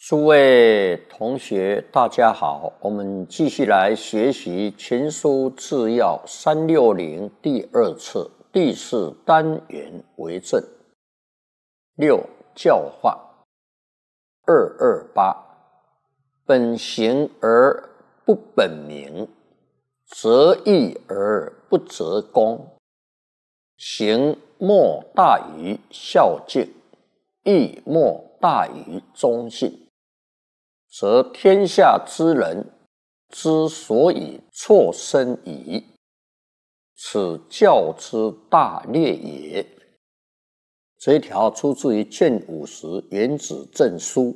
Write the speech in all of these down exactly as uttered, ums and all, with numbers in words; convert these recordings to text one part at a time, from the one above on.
诸位同学大家好，我们继续来学习群书治要三六零第二册第四单元为正。六教化。二二八，本行而不本名，择义而不择功。行莫大于孝敬，义莫大于忠信，则天下之人之所以错身矣，此教之大略也。这一条出自于卷五十《原子证书》。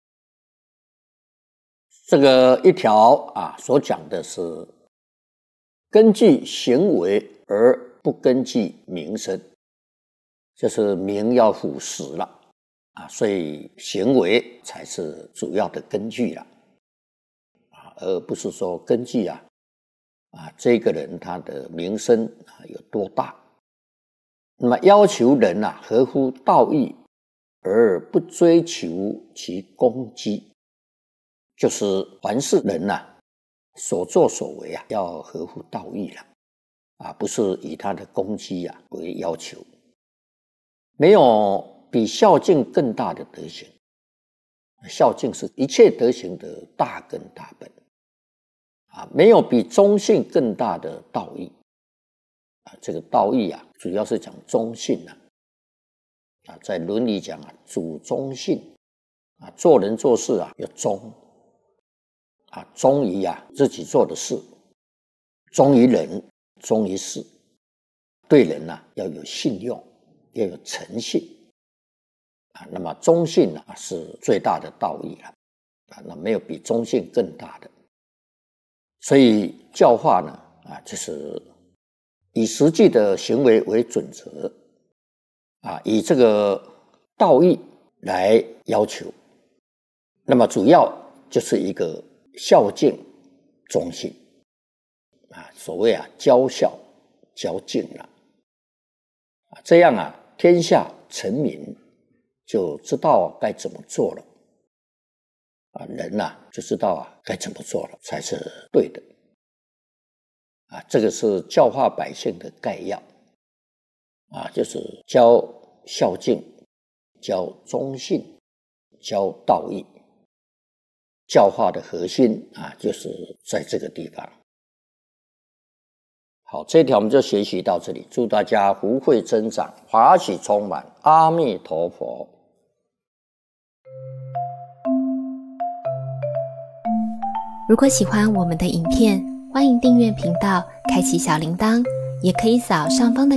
这个一条啊，所讲的是根据行为而不根据名声，就是名要腐蚀了啊，所以行为才是主要的根据了啊，而不是说根据啊啊这个人他的名声啊有多大。那么要求人啊合乎道义而不追求其功绩，就是凡是人呐、啊、所作所为啊要合乎道义了啊，不是以他的功绩啊为要求。没有比孝敬更大的德行，孝敬是一切德行的大根大本啊，没有比忠信更大的道义啊。这个道义啊，主要是讲忠信啊。啊，在伦理讲啊，主忠信啊，做人做事啊要忠啊，忠于啊自己做的事，忠于人，忠于事，对人啊要有信用，要有诚信啊。那么忠信啊是最大的道义了啊，那没有比忠信更大的。所以教化呢啊，就是以实际的行为为准则啊，以这个道义来要求。那么主要就是一个孝敬忠信啊，所谓啊教孝教敬了啊，这样啊天下臣民就知道该怎么做了啊，人呐、啊、就知道啊该怎么做了才是对的啊。这个是教化百姓的概要啊，就是教孝敬，教忠信，教道义。教化的核心啊，就是在这个地方。好，这一条我们就学习到这里，祝大家福慧增长，法喜充满，阿弥陀佛。 如果喜欢我们的影片，欢迎订阅频道，开启小铃铛，也可以扫上方的